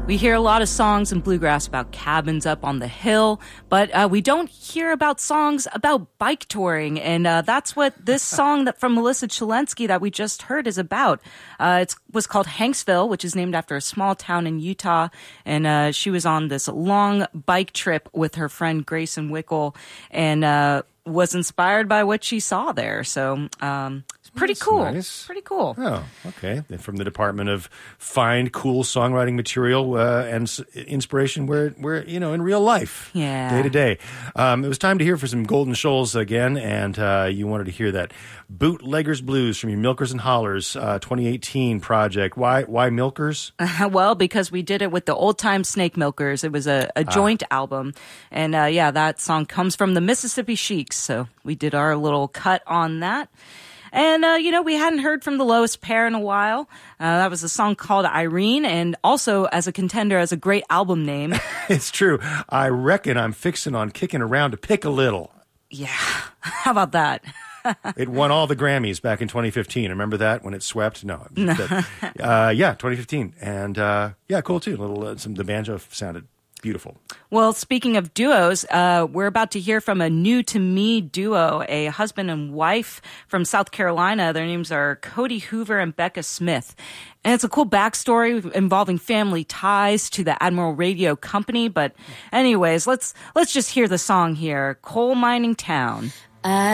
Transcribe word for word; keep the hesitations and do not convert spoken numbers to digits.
We hear a lot of songs in bluegrass about cabins up on the hill, but uh, we don't hear about songs about bike touring, and uh, that's what this song that from Melissa Chelensky that we just heard is about. Uh, it was called Hanksville, which is named after a small town in Utah, and uh, she was on this long bike trip with her friend Grayson Wickel, and uh, was inspired by what she saw there. So um, it's pretty That's cool. nice. Pretty cool. Oh, okay. Then from the Department of Find Cool Songwriting Material uh, and s- Inspiration, where, where you know, in real life, Yeah. day to day. Um, it was time to hear for some Golden Shoals again, and uh, you wanted to hear that Bootleggers Blues from your Milkers and Hollers uh, twenty eighteen project. Why? Why Milkers? Well, because we did it with the Old Time Snake Milkers. It was a, a joint album. And uh, yeah, that song comes from the Mississippi Sheiks. So we did our little cut on that. And, uh, you know, we hadn't heard from the Lowest Pair in a while. Uh, that was a song called Irene, and also as a contender as a great album name. It's true. I reckon I'm fixing on kicking around to pick a little. Yeah. How about that? It won all the Grammys back in twenty fifteen. Remember that when it swept? No. That, uh, yeah, twenty fifteen. And uh, yeah, cool too. Little uh, some the banjo sounded beautiful. Well, speaking of duos, uh, we're about to hear from a new to me duo, a husband and wife from South Carolina. Their names are Cody Hoover and Becca Smith. And it's a cool backstory involving family ties to the Admiral Radio Company. But anyways, let's let's just hear the song here, Coal Mining Town. I